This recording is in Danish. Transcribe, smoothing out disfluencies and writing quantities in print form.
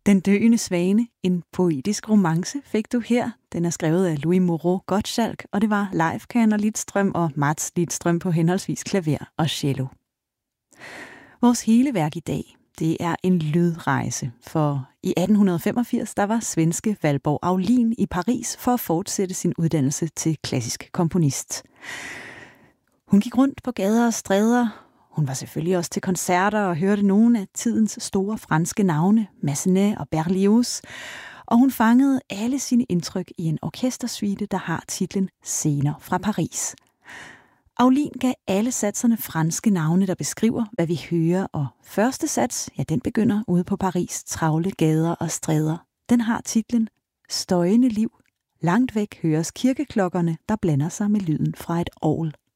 Den døende svane, en poetisk romance, fik du her. Den er skrevet af Louis Moreau Gottschalk, og det var Leif Kaner Lidstrøm og Mats Lidstrøm på henholdsvis klaver og cello. Vores hele værk i dag, det er en lydrejse, for i 1885 der var svenske Valborg Aulin i Paris for at fortsætte sin uddannelse til klassisk komponist. Hun gik rundt på gader og stræder. Hun var selvfølgelig også til koncerter og hørte nogle af tidens store franske navne, Massenet og Berlioz, og hun fangede alle sine indtryk i en orkestersuite, der har titlen Scener fra Paris. Aulin gav alle satserne franske navne, der beskriver, hvad vi hører, og første sats, ja, den begynder ude på Paris' travle gader og stræder. Den har titlen Støjende liv. Langt væk høres kirkeklokkerne, der blander sig med lyden fra et orgel.